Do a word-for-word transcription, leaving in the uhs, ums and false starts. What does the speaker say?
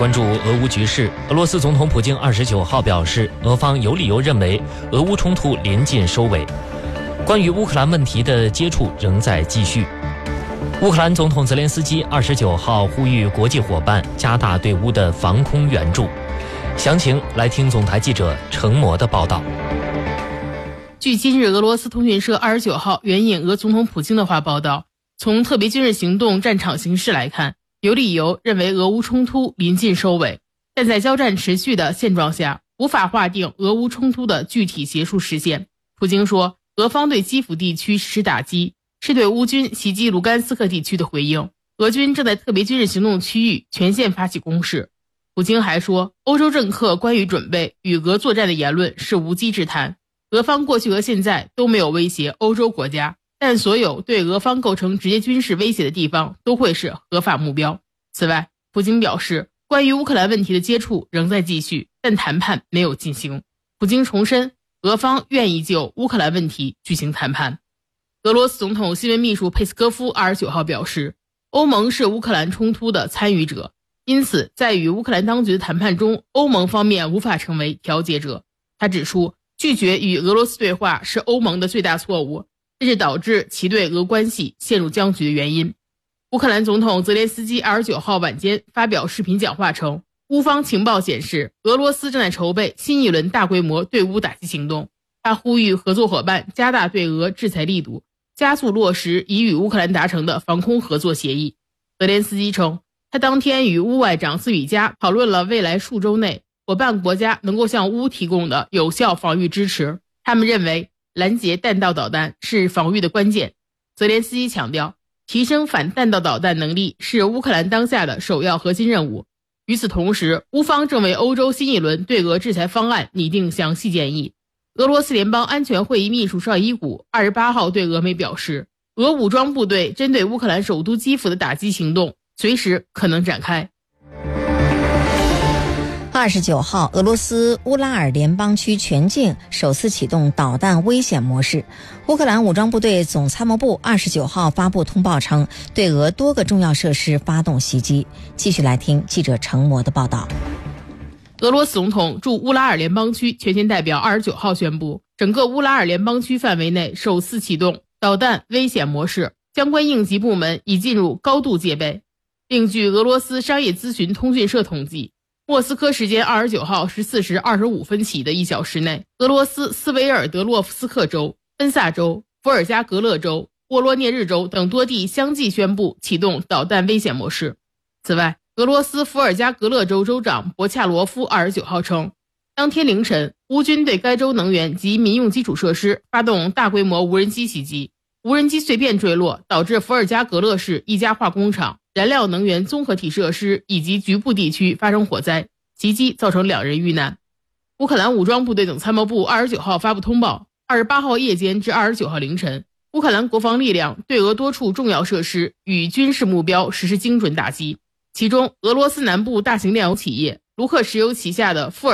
关注俄乌局势，俄罗斯总统普京二十九号表示，俄方有理由认为俄乌冲突临近收尾。关于乌克兰问题的接触仍在继续。乌克兰总统泽连斯基二十九号呼吁国际伙伴加大对乌的防空援助。详情来听总台记者程模的报道。 据今日俄罗斯通讯社二十九号援引俄总统普京的话报道，从特别军事行动战场形势来看，有理由认为俄乌冲突临近收尾，但在交战持续的现状下，无法划定俄乌冲突的具体结束时间。普京说，俄方对基辅地区实施打击，是对乌军袭击卢甘斯克地区的回应。俄军正在特别军事行动区域全线发起攻势。普京还说，欧洲政客关于准备与俄作战的言论是无稽之谈。俄方过去和现在都没有威胁欧洲国家，但所有对俄方构成直接军事威胁的地方都会是合法目标。此外，普京表示，关于乌克兰问题的接触仍在继续，但谈判没有进行。普京重申，俄方愿意就乌克兰问题举行谈判。俄罗斯总统新闻秘书佩斯科夫二十九号表示，欧盟是乌克兰冲突的参与者，因此在与乌克兰当局的谈判中，欧盟方面无法成为调解者。他指出，拒绝与俄罗斯对话是欧盟的最大错误，这是导致其对俄关系陷入僵局的原因。乌克兰总统泽连斯基二十九号晚间发表视频讲话称，乌方情报显示，俄罗斯正在筹备新一轮大规模对乌打击行动。他呼吁合作伙伴加大对俄制裁力度，加速落实已与乌克兰达成的防空合作协议。泽连斯基称，他当天与乌外长斯吕加讨论了未来数周内伙伴国家能够向乌提供的有效防御支持。他们认为拦截弹道导弹是防御的关键。泽连斯基强调，提升反弹道导弹能力是乌克兰当下的首要核心任务。与此同时，乌方正为欧洲新一轮对俄制裁方案拟定详细建议。俄罗斯联邦安全会议秘书绍伊古二十八号对俄媒表示，俄武装部队针对乌克兰首都基辅的打击行动随时可能展开。 二十九号，俄罗斯乌拉尔联邦区全境首次启动导弹危险模式。乌克兰武装部队总参谋部二十九号发布通报称，对俄多个重要设施发动袭击。继续来听记者程模的报道。 俄罗斯总统驻乌拉尔联邦区全权代表二十九号宣布，整个乌拉尔联邦区范围内首次启动导弹危险模式，相关应急部门已进入高度戒备。另据俄罗斯商业咨询通讯社统计，莫斯科时间二十九号十四时二十五分起的一小时内，俄罗斯斯维尔德洛夫斯克州、温萨州、伏尔加格勒州、沃罗涅日州等多地相继宣布启动导弹危险模式。此外，俄罗斯伏尔加格勒州州长博恰罗夫二十九号称，当天凌晨，乌军对该州能源及民用基础设施发动大规模无人机袭击，无人机碎片坠落，导致伏尔加格勒市一家化工厂、燃料能源综合体设施以及局部地区发生火灾，袭击造成两人遇难。乌克兰武装部队总参谋部二十九号发布通报，二十八号夜间至二十九号凌晨，乌克兰国防力量对俄多处重要设施与军事目标实施精准打击。其中，俄罗斯南部大型炼油企业卢克石油旗下的富尔